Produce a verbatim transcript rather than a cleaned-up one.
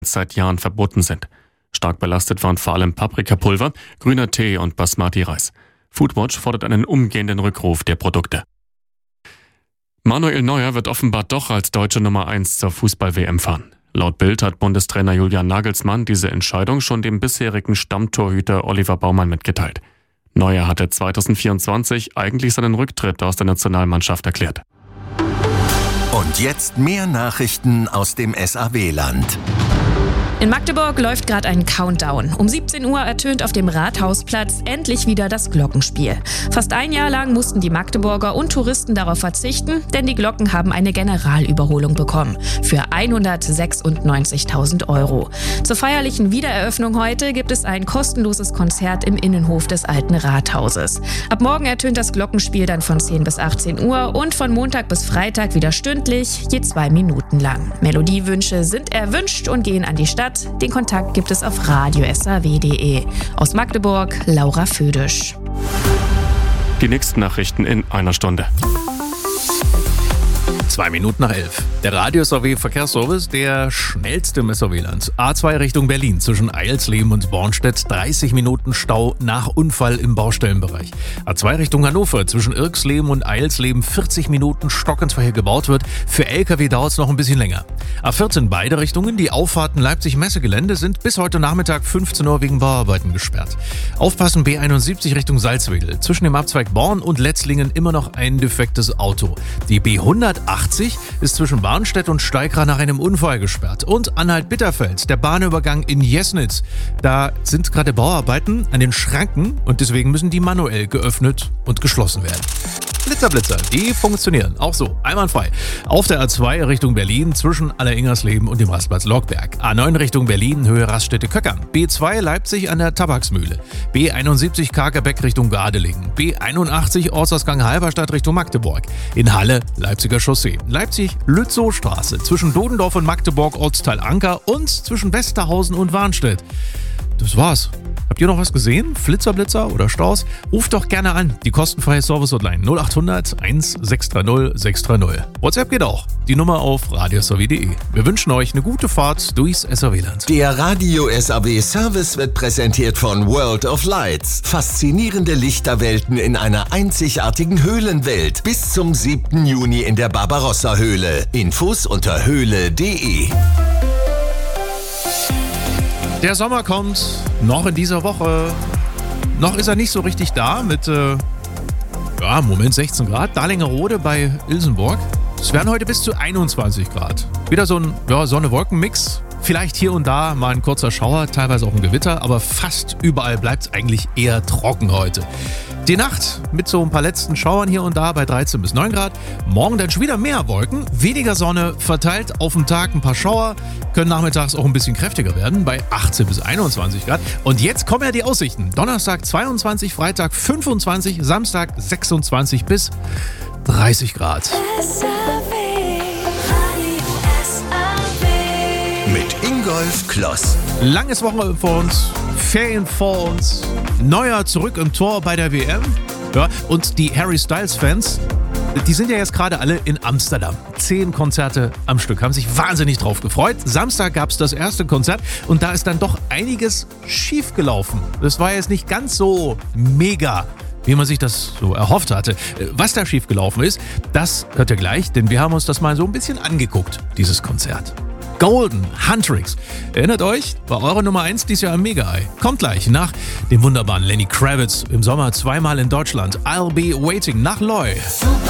seit Jahren verboten sind. Stark belastet waren vor allem Paprikapulver, grüner Tee und Basmati-Reis. Foodwatch fordert einen umgehenden Rückruf der Produkte. Manuel Neuer wird offenbar doch als deutsche Nummer eins zur Fußball-W M fahren. Laut Bild hat Bundestrainer Julian Nagelsmann diese Entscheidung schon dem bisherigen Stammtorhüter Oliver Baumann mitgeteilt. Neuer hatte zweitausendvierundzwanzig eigentlich seinen Rücktritt aus der Nationalmannschaft erklärt. Und jetzt mehr Nachrichten aus dem S A W-Land. In Magdeburg läuft gerade ein Countdown. Um siebzehn Uhr ertönt auf dem Rathausplatz endlich wieder das Glockenspiel. Fast ein Jahr lang mussten die Magdeburger und Touristen darauf verzichten, denn die Glocken haben eine Generalüberholung bekommen. Für hundertsechsundneunzigtausend Euro. Zur feierlichen Wiedereröffnung heute gibt es ein kostenloses Konzert im Innenhof des alten Rathauses. Ab morgen ertönt das Glockenspiel dann von zehn bis achtzehn Uhr und von Montag bis Freitag wieder stündlich, je zwei Minuten lang. Melodiewünsche sind erwünscht und gehen an die Stadt. Den Kontakt gibt es auf radio s a w punkt d e. Aus Magdeburg, Laura Födisch. Die nächsten Nachrichten in einer Stunde. Zwei Minuten nach elf. Der Radio S A W Verkehrsservice, der schnellste im S A W-Land. A zwei Richtung Berlin zwischen Eilsleben und Bornstedt, dreißig Minuten Stau nach Unfall im Baustellenbereich. A zwei Richtung Hannover zwischen Irksleben und Eilsleben, vierzig Minuten stockend, weil hier gebaut wird. Für L K W dauert es noch ein bisschen länger. A vierzehn beide Richtungen, die Auffahrten Leipzig-Messegelände sind bis heute Nachmittag fünfzehn Uhr wegen Bauarbeiten gesperrt. Aufpassen, B einundsiebzig Richtung Salzwedel. Zwischen dem Abzweig Born und Letzlingen immer noch ein defektes Auto. Die B hundertachtzig ist zwischen Barnstedt und Steigra nach einem Unfall gesperrt. Und Anhalt-Bitterfeld, der Bahnübergang in Jesnitz. Da sind gerade Bauarbeiten an den Schranken und deswegen müssen die manuell geöffnet und geschlossen werden. Blitzerblitzer, die funktionieren auch so, einwandfrei. Auf der A zwei Richtung Berlin zwischen Alleringersleben und dem Rastplatz Lockberg. A neun Richtung Berlin, Höhe Raststätte-Köckern. B zwei Leipzig an der Tabaksmühle. B einundsiebzig Karkebeck Richtung Gardelingen. B einundachtzig Ortsausgang Halberstadt Richtung Magdeburg. In Halle Leipziger Chaussee. Leipzig-Lützow-Straße zwischen Dodendorf und Magdeburg Ortsteil Anker und zwischen Westerhausen und Warnstedt. Das war's. Habt ihr noch was gesehen? Flitzerblitzer oder Staus? Ruft doch gerne an. Die kostenfreie Service-Hotline null achthundert eintausendsechshundertzwanzig sechshundertzwanzig. WhatsApp geht auch. Die Nummer auf radio s a w punkt d e. Wir wünschen euch eine gute Fahrt durchs S A W-Land. Der Radio S A W-Service wird präsentiert von World of Lights. Faszinierende Lichterwelten in einer einzigartigen Höhlenwelt. Bis zum siebten Juni in der Barbarossa-Höhle. Infos unter höhle punkt d e. Der Sommer kommt noch in dieser Woche. Noch ist er nicht so richtig da mit, äh, ja, im Moment sechzehn Grad. Dahlingerode bei Ilsenburg. Es werden heute bis zu einundzwanzig Grad. Wieder so ein ja, Sonne-Wolken-Mix. Vielleicht hier und da mal ein kurzer Schauer, teilweise auch ein Gewitter, aber fast überall bleibt es eigentlich eher trocken heute. Die Nacht mit so ein paar letzten Schauern hier und da bei dreizehn bis neun Grad. Morgen dann schon wieder mehr Wolken, weniger Sonne, verteilt auf dem Tag ein paar Schauer, können nachmittags auch ein bisschen kräftiger werden bei achtzehn bis einundzwanzig Grad. Und jetzt kommen ja die Aussichten. Donnerstag zweiundzwanzig, Freitag fünfundzwanzig, Samstag sechsundzwanzig bis dreißig Grad. Mit Ingolf Kloss. Langes Wochenende vor uns, Ferien vor uns, Neuer zurück im Tor bei der W M. Ja, und die Harry Styles-Fans, die sind ja jetzt gerade alle in Amsterdam. Zehn Konzerte am Stück, haben sich wahnsinnig drauf gefreut. Samstag gab es das erste Konzert und da ist dann doch einiges schief gelaufen. Das war jetzt nicht ganz so mega, wie man sich das so erhofft hatte. Was da schief gelaufen ist, das hört ihr gleich, denn wir haben uns das mal so ein bisschen angeguckt, dieses Konzert. Golden, Huntrix. Erinnert euch? War eure Nummer eins dieses Jahr im Mega-Eye. Kommt gleich nach dem wunderbaren Lenny Kravitz im Sommer zweimal in Deutschland. I'll Be Waiting nach Loy. Super.